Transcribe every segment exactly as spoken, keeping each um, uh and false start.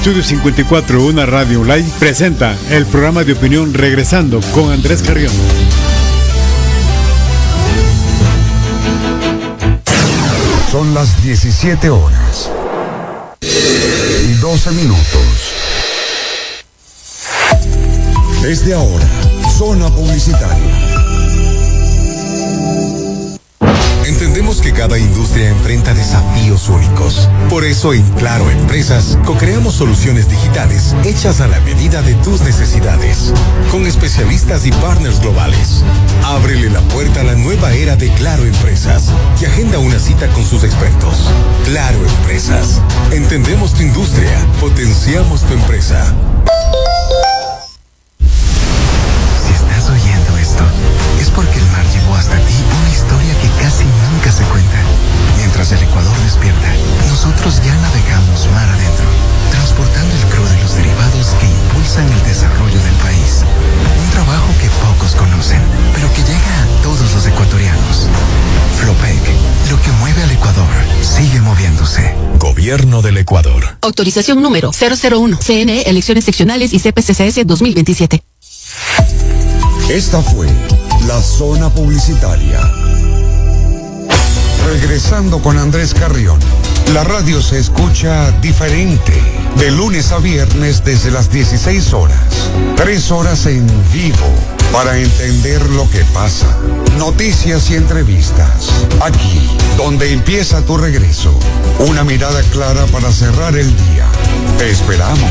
Estudio cincuenta y cuatro, una radio online, presenta el programa de opinión Regresando con Andrés Carrión. Son las diecisiete horas y doce minutos. Desde ahora, zona publicitaria. Entendemos que cada industria enfrenta desafíos únicos. Por eso en Claro Empresas co-creamos soluciones digitales hechas a la medida de tus necesidades, con especialistas y partners globales. Ábrele la puerta a la nueva era de Claro Empresas y agenda una cita con sus expertos. Claro Empresas. Entendemos tu industria, potenciamos tu empresa. Si estás oyendo esto, es porque el mar llevó hasta ti una historia que casi nunca se cuenta. Mientras el Ecuador despierta, nosotros ya navegamos mar adentro, transportando el crudo y los derivados que impulsan el desarrollo del país. Un trabajo que pocos conocen, pero que llega a todos los ecuatorianos. Flopec, lo que mueve al Ecuador, sigue moviéndose. Gobierno del Ecuador. Autorización número cero cero uno, C N E, elecciones seccionales y C P C C S dos mil veintisiete. Esta fue la zona publicitaria. Regresando con Andrés Carrión. La radio se escucha diferente. De lunes a viernes desde las dieciséis horas. Tres horas en vivo para entender lo que pasa. Noticias y entrevistas. Aquí, donde empieza tu regreso. Una mirada clara para cerrar el día. Te esperamos.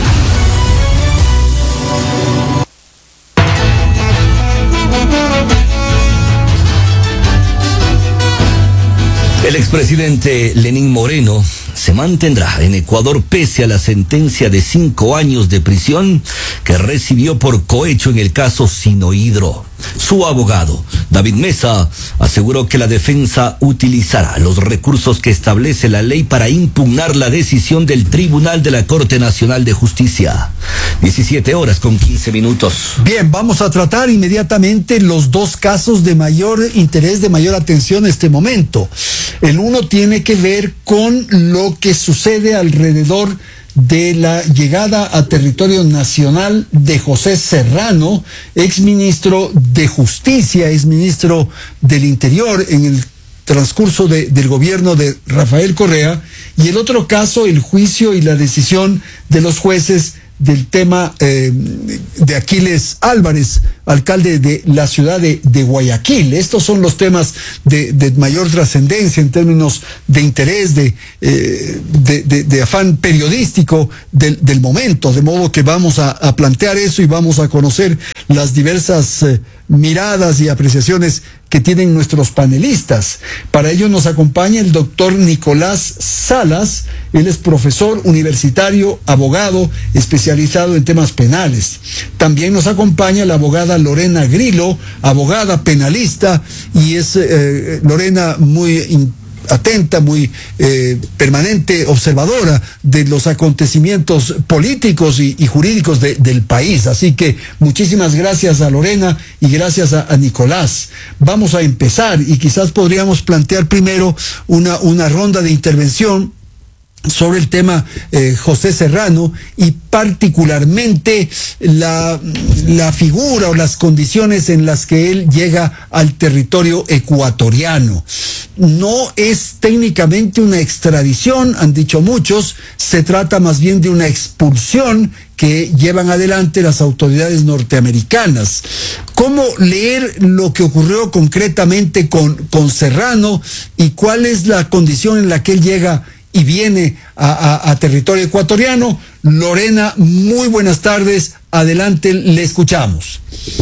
El expresidente Lenín Moreno se mantendrá en Ecuador pese a la sentencia de cinco años de prisión que recibió por cohecho en el caso Sinohidro. Su abogado, David Mesa, aseguró que la defensa utilizará los recursos que establece la ley para impugnar la decisión del Tribunal de la Corte Nacional de Justicia. diecisiete horas con quince minutos. Bien, vamos a tratar inmediatamente los dos casos de mayor interés, de mayor atención en este momento. El uno tiene que ver con lo que sucede alrededor de la llegada a territorio nacional de José Serrano, exministro de Justicia, exministro del Interior en el transcurso de, del gobierno de Rafael Correa, y el otro caso, el juicio y la decisión de los jueces del tema eh, de Aquiles Álvarez, alcalde de la ciudad de, de Guayaquil. Estos son los temas de, de mayor trascendencia en términos de interés, de, eh, de, de, de afán periodístico del, del momento, de modo que vamos a, a plantear eso y vamos a conocer las diversas eh, miradas y apreciaciones que tienen nuestros panelistas. Para ello nos acompaña el doctor Nicolás Salas. Él es profesor universitario, abogado, especializado en temas penales. También nos acompaña la abogada Lorena Grillo, abogada penalista, y es eh, Lorena muy in- atenta, muy eh, permanente observadora de los acontecimientos políticos y, y jurídicos de, del país. Así que muchísimas gracias a Lorena y gracias a, a Nicolás. Vamos a empezar y quizás podríamos plantear primero una, una ronda de intervención sobre el tema eh, José Serrano y particularmente la, la figura o las condiciones en las que él llega al territorio ecuatoriano. No es técnicamente una extradición, han dicho muchos, se trata más bien de una expulsión que llevan adelante las autoridades norteamericanas. ¿Cómo leer lo que ocurrió concretamente con, con Serrano y cuál es la condición en la que él llega y viene a, a, a territorio ecuatoriano? Lorena, muy buenas tardes, adelante, le escuchamos.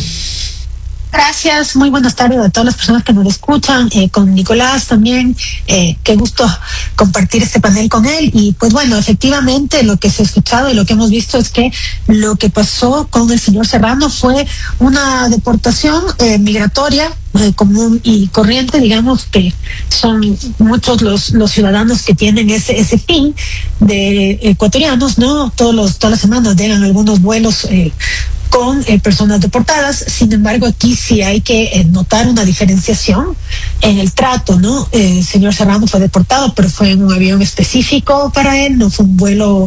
Gracias, muy buenas tardes a todas las personas que nos escuchan, eh, con Nicolás también, eh, qué gusto compartir este panel con él. Y pues bueno, efectivamente lo que se ha escuchado y lo que hemos visto es que lo que pasó con el señor Serrano fue una deportación eh, migratoria eh, común y corriente, digamos que son muchos los, los ciudadanos que tienen ese ese fin de ecuatorianos, ¿no? Todos los, todas las semanas llegan algunos vuelos eh, con eh, personas deportadas. Sin embargo, aquí sí hay que eh, notar una diferenciación en el trato, ¿no? Eh, el señor Serrano fue deportado, pero fue en un avión específico para él, no fue un vuelo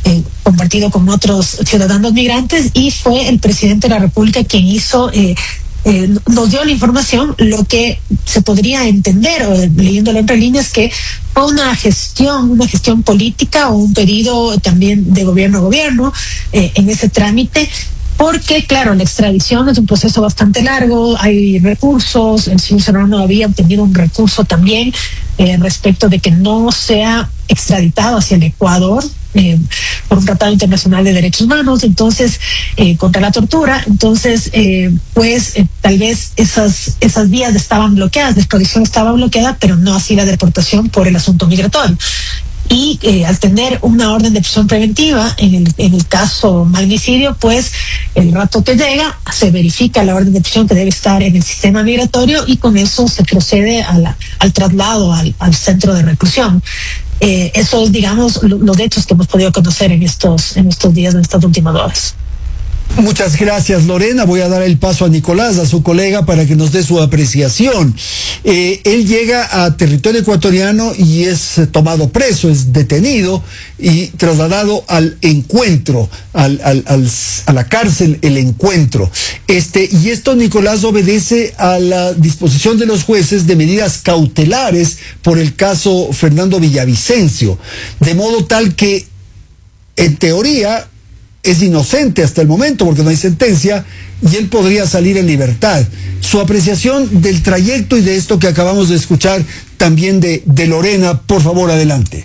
eh, compartido con otros ciudadanos migrantes, y fue el presidente de la República quien hizo... Eh, Eh, nos dio la información, lo que se podría entender, o leyéndolo entre líneas, que fue una gestión, una gestión política o un pedido también de gobierno a gobierno eh, en ese trámite, porque claro, la extradición es un proceso bastante largo, hay recursos, el señor Serrano había obtenido un recurso también eh, respecto de que no sea extraditado hacia el Ecuador, Eh, por un tratado internacional de derechos humanos, entonces eh, contra la tortura, entonces eh, pues eh, tal vez esas esas vías estaban bloqueadas, la extradición estaba bloqueada, pero no así la deportación por el asunto migratorio. Y eh, al tener una orden de prisión preventiva en el, en el caso magnicidio, pues el rato que llega se verifica la orden de prisión que debe estar en el sistema migratorio, y con eso se procede a la, al traslado al, al centro de reclusión. Eh, eso es, digamos, lo, los hechos que hemos podido conocer en estos, en estos días, en estas últimas horas. Muchas gracias, Lorena. Voy a dar el paso a Nicolás, a su colega, para que nos dé su apreciación. Eh, él llega a territorio ecuatoriano y es tomado preso, es detenido y trasladado al encuentro, al, al, al, a la cárcel, el encuentro. Este, y esto, Nicolás, obedece a la disposición de los jueces de medidas cautelares por el caso Fernando Villavicencio, de modo tal que, en teoría, es inocente hasta el momento porque no hay sentencia y él podría salir en libertad. Su apreciación del trayecto y de esto que acabamos de escuchar también de, de Lorena, por favor, adelante.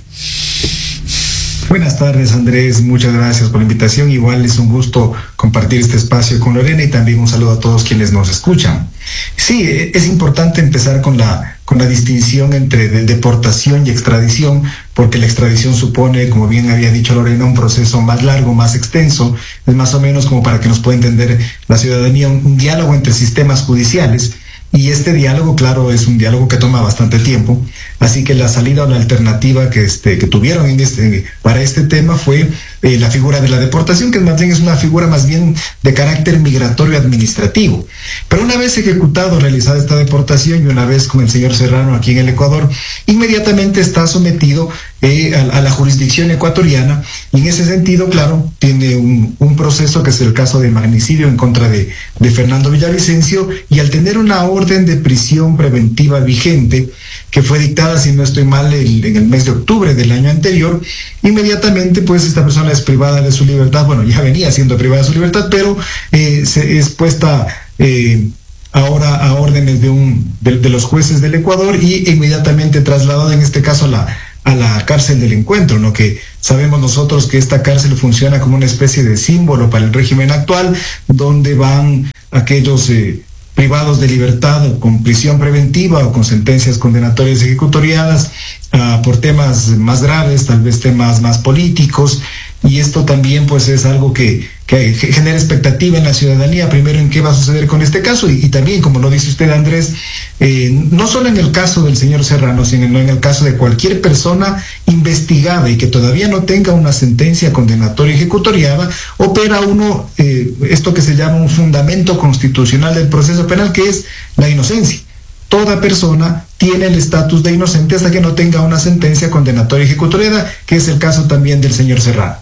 Buenas tardes, Andrés, muchas gracias por la invitación. Igual es un gusto compartir este espacio con Lorena, y también un saludo a todos quienes nos escuchan. Sí, es importante empezar con la, con la distinción entre de deportación y extradición, porque la extradición supone, como bien había dicho Lorena, un proceso más largo, más extenso. Es más o menos como, para que nos pueda entender la ciudadanía, un, un diálogo entre sistemas judiciales. Y este diálogo, claro, es un diálogo que toma bastante tiempo, así que la salida o la alternativa que, este, que tuvieron en este, para este tema fue eh, la figura de la deportación, que más bien es una figura más bien de carácter migratorio administrativo. Pero una vez ejecutado, realizada esta deportación, y una vez con el señor Serrano aquí en el Ecuador, inmediatamente está sometido eh, a, a la jurisdicción ecuatoriana, y en ese sentido, claro, tiene un, un proceso que es el caso de magnicidio en contra de, de Fernando Villavicencio, y al tener una orden de prisión preventiva vigente, que fue dictada, si no estoy mal, el, en el mes de octubre del año anterior, inmediatamente pues esta persona es privada de su libertad. Bueno, ya venía siendo privada de su libertad, pero eh, se es puesta eh, ahora a órdenes de, un, de, de los jueces del Ecuador, y inmediatamente trasladada en este caso a la, a la cárcel del encuentro, ¿no? Que sabemos nosotros que esta cárcel funciona como una especie de símbolo para el régimen actual, donde van aquellos eh, privados de libertad o con prisión preventiva o con sentencias condenatorias ejecutoriadas uh, por temas más graves, tal vez temas más políticos. Y esto también pues es algo que, que genera expectativa en la ciudadanía, primero en qué va a suceder con este caso, y, y también, como lo dice usted, Andrés, eh, no solo en el caso del señor Serrano, sino en el caso de cualquier persona investigada y que todavía no tenga una sentencia condenatoria ejecutoriada, opera uno eh, esto que se llama un fundamento constitucional del proceso penal, que es la inocencia. Toda persona tiene el estatus de inocente hasta que no tenga una sentencia condenatoria ejecutoriada, que es el caso también del señor Serrano.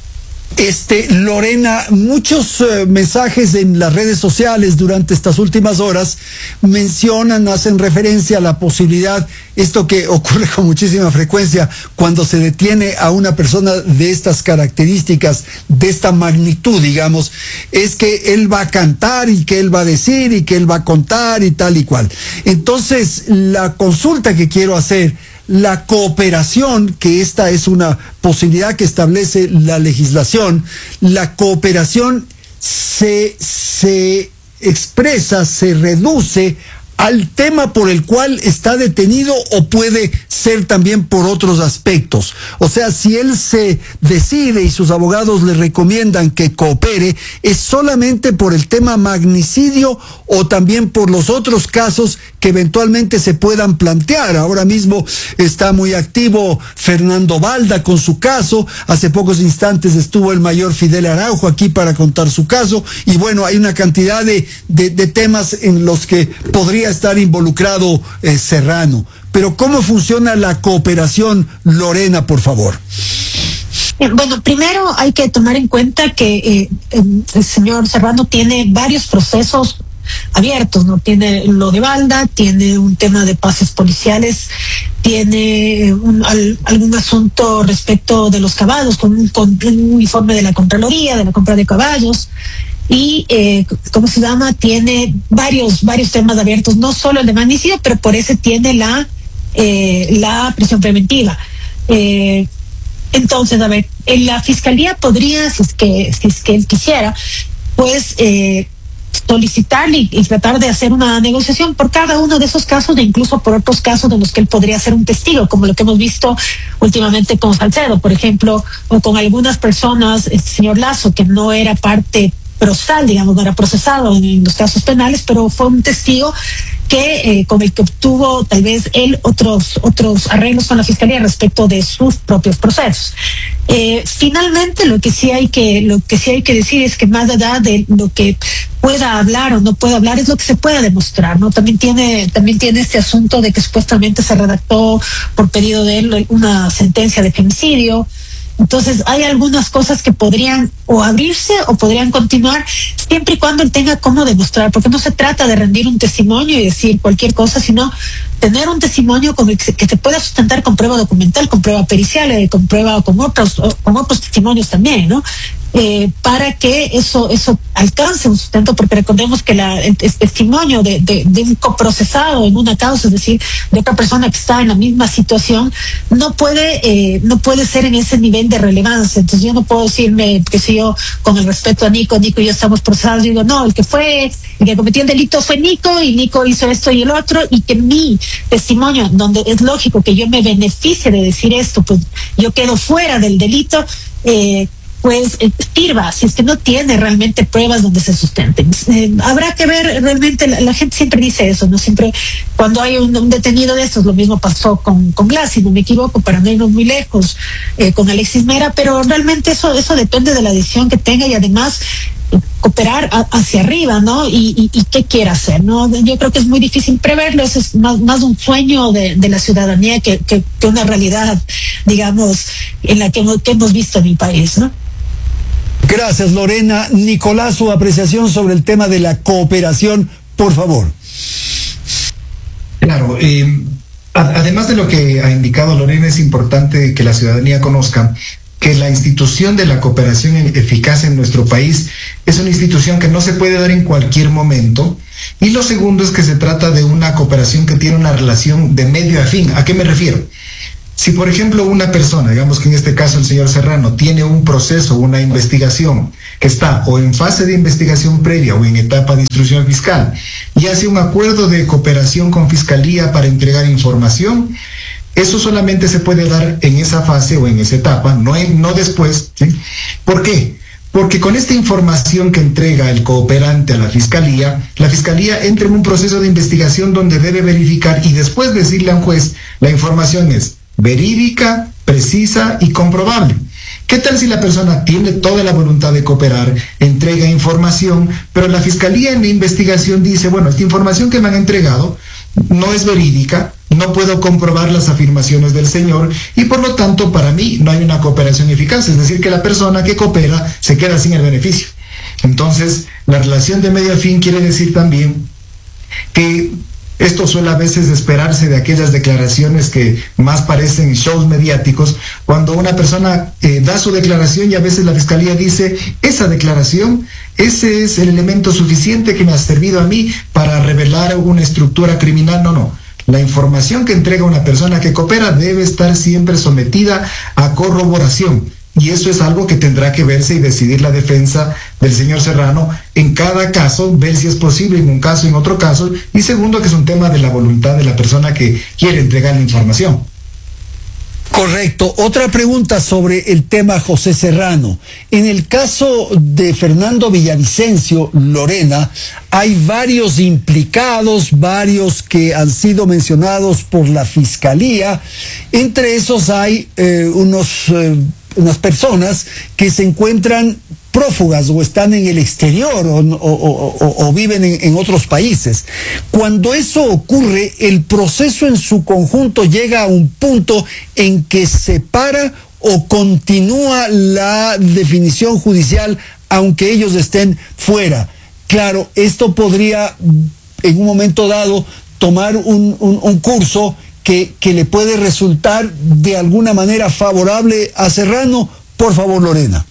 Este, Lorena, muchos eh, mensajes en las redes sociales durante estas últimas horas mencionan, hacen referencia a la posibilidad, esto que ocurre con muchísima frecuencia cuando se detiene a una persona de estas características, de esta magnitud, digamos, es que él va a cantar y que él va a decir y que él va a contar y tal y cual. Entonces, la consulta que quiero hacer, la cooperación, que esta es una posibilidad que establece la legislación, la cooperación se, se expresa, se reduce al tema por el cual está detenido, o puede ser también por otros aspectos. O sea, si él se decide y sus abogados le recomiendan que coopere, ¿es solamente por el tema magnicidio o también por los otros casos que eventualmente se puedan plantear? Ahora mismo está muy activo Fernando Balda con su caso, hace pocos instantes estuvo el mayor Fidel Araujo aquí para contar su caso, y bueno, hay una cantidad de, de, de temas en los que podría estar involucrado eh, Serrano. Pero ¿cómo funciona la cooperación, Lorena, por favor? Eh, bueno, primero hay que tomar en cuenta que eh, el señor Serrano tiene varios procesos abiertos, ¿no? Tiene lo de Balda, tiene un tema de pases policiales, tiene un, al, algún asunto respecto de los caballos, con un, con un informe de la Contraloría, de la compra de caballos, y, eh, ¿cómo se llama? Tiene varios, varios temas abiertos, no solo el de magnicidio, pero por ese tiene la, eh, la prisión preventiva. Eh, entonces, a ver, en la Fiscalía podría, si es que, si es que él quisiera, pues, eh, solicitar y, y tratar de hacer una negociación por cada uno de esos casos e incluso por otros casos de los que él podría ser un testigo, como lo que hemos visto últimamente con Salcedo, por ejemplo, o con algunas personas, este señor Lazo, que no era parte procesal, digamos, no era procesado en, en los casos penales, pero fue un testigo que eh, con el que obtuvo tal vez él otros otros arreglos con la Fiscalía respecto de sus propios procesos. Eh, finalmente, lo que sí hay que lo que sí hay que decir es que más allá de lo que pueda hablar o no pueda hablar es lo que se pueda demostrar, ¿no? También tiene también tiene este asunto de que supuestamente se redactó por pedido de él una sentencia de femicidio. Entonces hay algunas cosas que podrían o abrirse o podrían continuar siempre y cuando él tenga cómo demostrar, porque no se trata de rendir un testimonio y decir cualquier cosa, sino tener un testimonio con el que, se, que se pueda sustentar con prueba documental, con prueba pericial, eh, con prueba con otros con otros testimonios también, ¿no? Eh, para que eso eso alcance un sustento, porque recordemos que la, el, el testimonio de, de, de un coprocesado en una causa, es decir, de otra persona que está en la misma situación, no puede eh, no puede ser en ese nivel de relevancia. Entonces yo no puedo decirme, que si yo, con el respeto a Nico, Nico y yo estamos procesados, digo, no, el que fue, el que cometió el delito fue Nico, y Nico hizo esto y el otro, y que mi testimonio, donde es lógico que yo me beneficie de decir esto, pues yo quedo fuera del delito, eh, pues eh, sirva, si es que no tiene realmente pruebas donde se sustenten. Eh, habrá que ver realmente, la, la gente siempre dice eso, ¿no? Siempre cuando hay un, un detenido de estos, lo mismo pasó con, con Glass, si no me equivoco, para no irnos muy lejos, eh, con Alexis Mera, pero realmente eso, eso depende de la decisión que tenga y además eh, cooperar a, hacia arriba, ¿no? Y, y, y qué quiera hacer, ¿no? Yo creo que es muy difícil preverlo, eso es más, más un sueño de, de la ciudadanía que, que, que una realidad, digamos, en la que, que hemos visto en mi país, ¿no? Gracias, Lorena. Nicolás, su apreciación sobre el tema de la cooperación, por favor. Claro, eh, además de lo que ha indicado Lorena, es importante que la ciudadanía conozca que la institución de la cooperación eficaz en nuestro país es una institución que no se puede dar en cualquier momento. Y lo segundo es que se trata de una cooperación que tiene una relación de medio a fin. ¿A qué me refiero? Si, por ejemplo, una persona, digamos que en este caso el señor Serrano, tiene un proceso, una investigación que está o en fase de investigación previa o en etapa de instrucción fiscal y hace un acuerdo de cooperación con Fiscalía para entregar información, eso solamente se puede dar en esa fase o en esa etapa, no, en, no después, ¿sí? ¿Por qué? Porque con esta información que entrega el cooperante a la Fiscalía, la Fiscalía entra en un proceso de investigación donde debe verificar y después decirle a un juez, la información es verídica, precisa y comprobable. ¿Qué tal si la persona tiene toda la voluntad de cooperar, entrega información, pero la Fiscalía en la investigación dice, bueno, esta información que me han entregado no es verídica, no puedo comprobar las afirmaciones del señor y por lo tanto para mí no hay una cooperación eficaz, es decir, que la persona que coopera se queda sin el beneficio? Entonces, la relación de medio a fin quiere decir también que esto suele a veces esperarse de aquellas declaraciones que más parecen shows mediáticos, cuando una persona eh, da su declaración y a veces la Fiscalía dice, esa declaración, ese es el elemento suficiente que me ha servido a mí para revelar una estructura criminal. No, no. La información que entrega una persona que coopera debe estar siempre sometida a corroboración. Y eso es algo que tendrá que verse y decidir la defensa del señor Serrano en cada caso, ver si es posible en un caso, en otro caso, y segundo, que es un tema de la voluntad de la persona que quiere entregar la información. Correcto. Otra pregunta sobre el tema José Serrano. En el caso de Fernando Villavicencio, Lorena, hay varios implicados, varios que han sido mencionados por la Fiscalía. Entre esos hay eh, unos... Eh, unas personas que se encuentran prófugas o están en el exterior o, o, o, o viven en, en otros países. Cuando eso ocurre, el proceso en su conjunto llega a un punto en que se para o continúa la definición judicial aunque ellos estén fuera. Claro, esto podría en un momento dado tomar un, un, un curso que, que le puede resultar de alguna manera favorable a Serrano. Por favor, Lorena.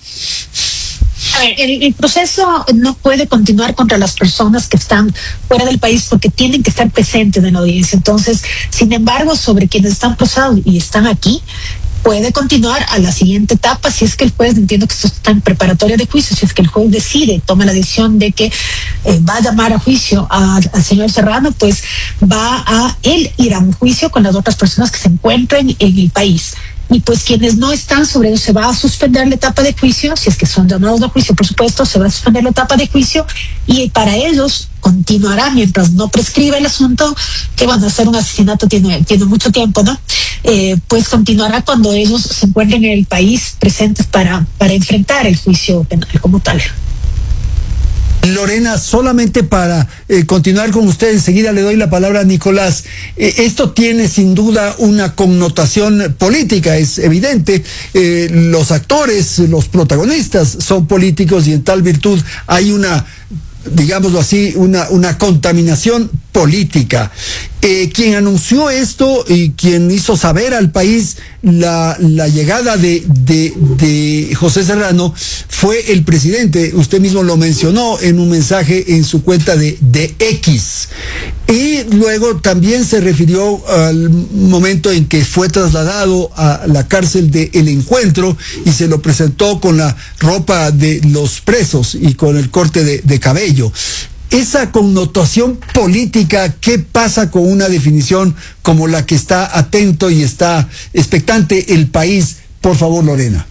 A ver, el, el proceso no puede continuar contra las personas que están fuera del país porque tienen que estar presentes en la audiencia. Entonces, sin embargo, sobre quienes están procesados y están aquí, puede continuar a la siguiente etapa si es que el juez, entiendo que esto está en preparatoria de juicio, si es que el juez decide, toma la decisión de que eh, va a llamar a juicio a, al señor Serrano, pues va a él ir a un juicio con las otras personas que se encuentren en el país. Y pues quienes no están sobre ellos se va a suspender la etapa de juicio, si es que son llamados a juicio, por supuesto, se va a suspender la etapa de juicio y para ellos continuará mientras no prescriba el asunto, que bueno, hacer un asesinato tiene, tiene mucho tiempo, ¿no? Eh, pues continuará cuando ellos se encuentren en el país presentes para, para enfrentar el juicio penal como tal. Lorena, solamente para eh, continuar con usted, enseguida le doy la palabra a Nicolás. Eh, esto tiene sin duda una connotación política, es evidente. Eh, los actores, los protagonistas son políticos y en tal virtud hay una, digámoslo así, una, una contaminación política. Eh, quien anunció esto y quien hizo saber al país la, la llegada de, de, de José Serrano fue el presidente. Usted mismo lo mencionó en un mensaje en su cuenta de, de X. Y luego también se refirió al momento en que fue trasladado a la cárcel de El Encuentro y se lo presentó con la ropa de los presos y con el corte de, de cabello. Esa connotación política, ¿qué pasa con una definición como la que está atento y está expectante el país? Por favor, Lorena.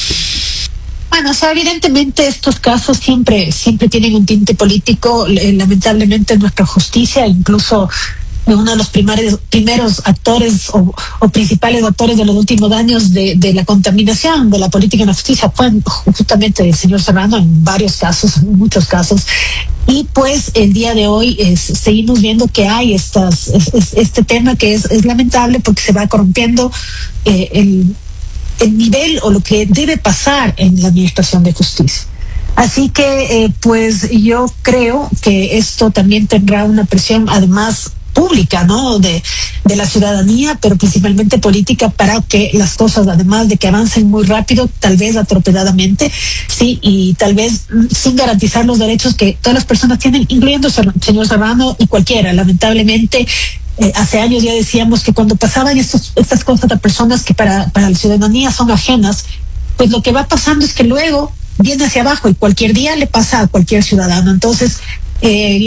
Bueno, o sea, evidentemente estos casos siempre, siempre tienen un tinte político. Lamentablemente nuestra justicia, incluso uno de los primeros, primeros actores o, o principales actores de los últimos años de, de la contaminación de la política en la justicia fue justamente el señor Serrano en varios casos, en muchos casos. Y pues el día de hoy es, seguimos viendo que hay estas, es, es, este tema que es, es lamentable porque se va corrompiendo eh, el, el nivel o lo que debe pasar en la administración de justicia. Así que eh, pues yo creo que esto también tendrá una presión además pública, ¿no? De, de la ciudadanía, pero principalmente política, para que las cosas, además de que avancen muy rápido, tal vez atropeladamente, sí, y tal vez sin garantizar los derechos que todas las personas tienen, incluyendo el señor Serrano y cualquiera. Lamentablemente, eh, hace años ya decíamos que cuando pasaban estos, estas cosas a personas que para, para la ciudadanía son ajenas, pues lo que va pasando es que luego viene hacia abajo y cualquier día le pasa a cualquier ciudadano. Entonces, eh,